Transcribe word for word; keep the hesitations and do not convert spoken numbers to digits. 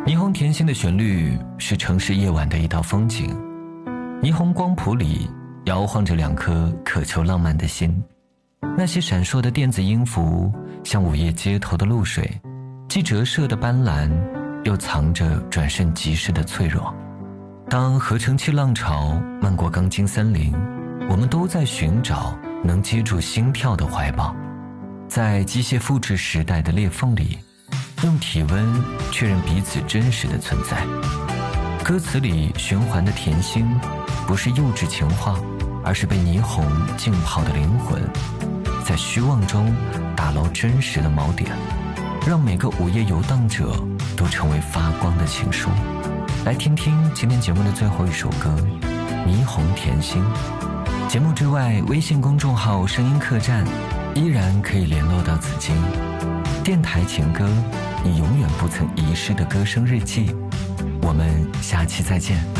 霓虹甜心的旋律是城市夜晚的一道风景，霓虹光谱里摇晃着两颗渴求浪漫的心。那些闪烁的电子音符像午夜街头的露水，既折射的斑斓，又藏着转瞬即逝的脆弱。当合成器浪潮漫过钢筋森林，我们都在寻找能接住心跳的怀抱。在机械复制时代的裂缝里，用体温确认彼此真实的存在。歌词里循环的甜心，不是幼稚情话，而是被霓虹浸泡的灵魂，在虚妄中打捞真实的锚点，让每个午夜游荡者都成为发光的情书。来听听今天节目的最后一首歌《霓虹甜心》。节目之外，微信公众号声音客栈依然可以联络到紫金。电台情歌，你永远不曾遗失的歌声日记。我们下期再见。